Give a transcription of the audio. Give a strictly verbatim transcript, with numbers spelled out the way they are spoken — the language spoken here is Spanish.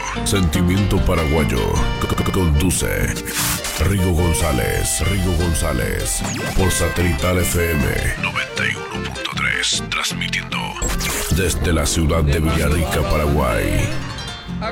Sentimiento Paraguayo. Conduce Rigo González. Rigo González. Por Satelital F M noventa y uno punto tres. Transmitiendo desde la ciudad de Villarrica, Paraguay.